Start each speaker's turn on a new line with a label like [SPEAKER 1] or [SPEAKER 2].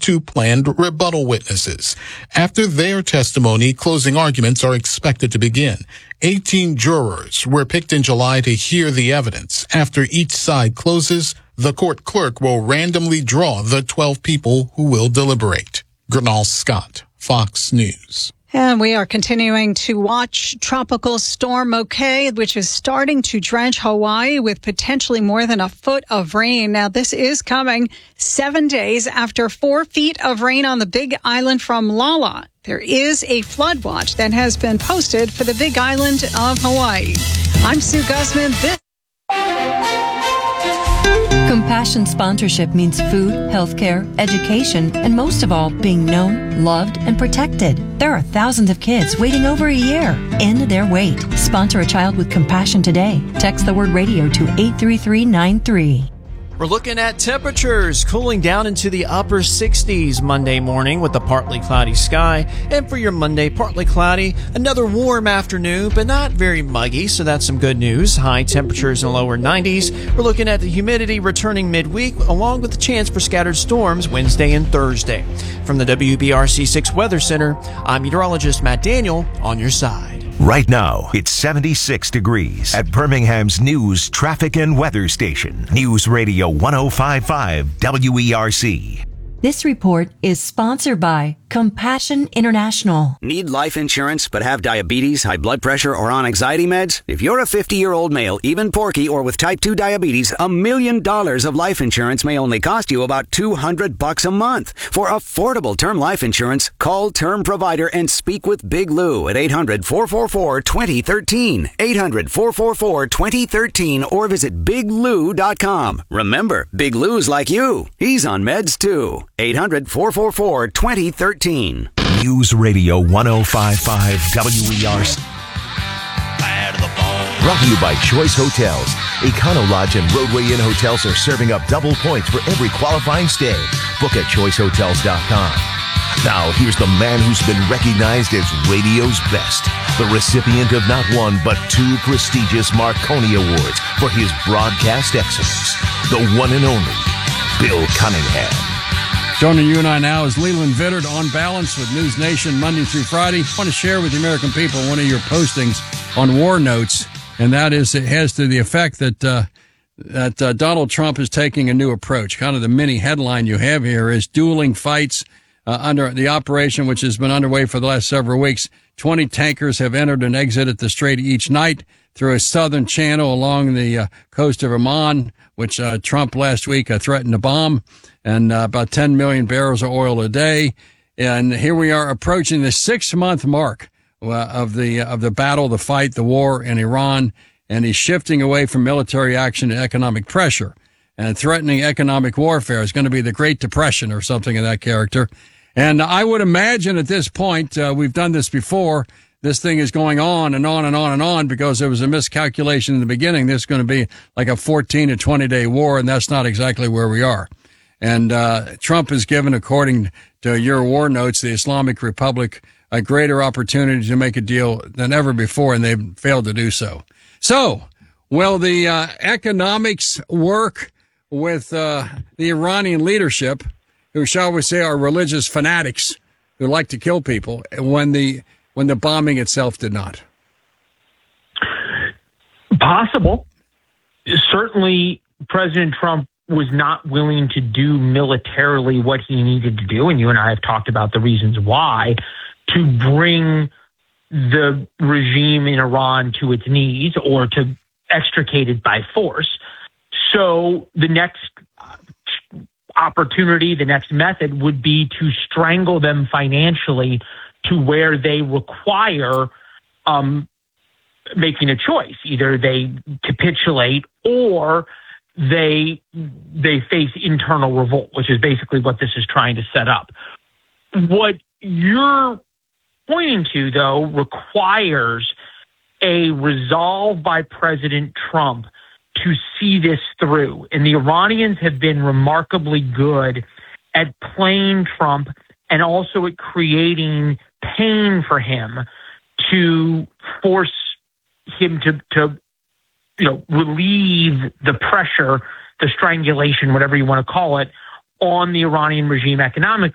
[SPEAKER 1] two planned rebuttal witnesses. After their testimony, closing arguments are expected to begin. 18 jurors were picked in July to hear the evidence. After each side closes, the court clerk will randomly draw the 12 people who will deliberate. Gernal Scott, Fox News.
[SPEAKER 2] And we are continuing to watch Tropical Storm Mokai, which is starting to drench Hawaii with potentially more than a foot of rain. Now, this is coming 7 days after 4 feet of rain on the Big Island from Lala. There is a flood watch that has been posted for the Big Island of Hawaii. I'm Sue Guzman.
[SPEAKER 3] Compassion sponsorship means food, healthcare, education, and most of all, being known, loved, and protected. There are thousands of kids waiting over a year. End their wait. Sponsor a child with compassion today. Text the word radio to 83393.
[SPEAKER 4] We're looking at temperatures cooling down into the upper 60s Monday morning with a partly cloudy sky. And for your Monday, partly cloudy. Another warm afternoon, but not very muggy, so that's some good news. High temperatures in the lower 90s. We're looking at the humidity returning midweek, along with the chance for scattered storms Wednesday and Thursday. From the WBRC 6 Weather Center, I'm meteorologist Matt Daniel on your side.
[SPEAKER 5] Right now, it's 76 degrees at Birmingham's news, traffic, and weather station. News Radio 105.5 WERC.
[SPEAKER 3] This report is sponsored by Compassion International.
[SPEAKER 6] Need life insurance but have diabetes, high blood pressure, or on anxiety meds? If you're a 50-year-old male, even porky, or with type 2 diabetes, $1 million of life insurance may only cost you about $200 a month. For affordable term life insurance, call Term Provider and speak with Big Lou at 800-444-2013. 800-444-2013 or visit biglou.com. Remember, Big Lou's like you. He's on meds too. 800-444-2013.
[SPEAKER 5] News Radio 105.5 WERC. Brought to you by Choice Hotels. Econo Lodge and Roadway Inn hotels are serving up double points for every qualifying stay. Book at choicehotels.com. Now, here's the man who's been recognized as radio's best. The recipient of not one, but 2 prestigious Marconi Awards for his broadcast excellence. The one and only Bill Cunningham.
[SPEAKER 7] Joining you and I now is Leland Vittert on Balance with News Nation Monday through Friday. I want to share with the American people one of your postings on War Notes, and that is it has to the effect that Donald Trump is taking a new approach. Kind of the mini headline you have here is dueling fights under the operation, which has been underway for the last several weeks. 20 tankers have entered and exited the strait each night through a southern channel along the coast of Oman, which Trump last week threatened to bomb, and about 10 million barrels of oil a day. And here we are approaching the 6-month mark of the battle, the fight, the war in Iran, and he's shifting away from military action to economic pressure. And threatening economic warfare is going to be the Great Depression or something of that character. And I would imagine at this point, we've done this before, this thing is going on and on and on and on because there was a miscalculation in the beginning. This is going to be like a 14 to 20-day war, and that's not exactly where we are. And Trump has given, according to your War Notes, the Islamic Republic a greater opportunity to make a deal than ever before, and they've failed to do so. So, will the economics work with the Iranian leadership, who, shall we say, are religious fanatics who like to kill people, when the bombing itself did not?
[SPEAKER 8] Possible. Certainly, President Trump was not willing to do militarily what he needed to do, and you and I have talked about the reasons why, to bring the regime in Iran to its knees or to extricate it by force. So the next opportunity, the next method would be to strangle them financially to where they require making a choice. Either they capitulate or they face internal revolt, which is basically what this is trying to set up. What you're pointing to, though, requires a resolve by President Trump to see this through. And the Iranians have been remarkably good at playing Trump and also at creating pain for him to force him to relieve the pressure, the strangulation, whatever you want to call it, on the Iranian regime economically.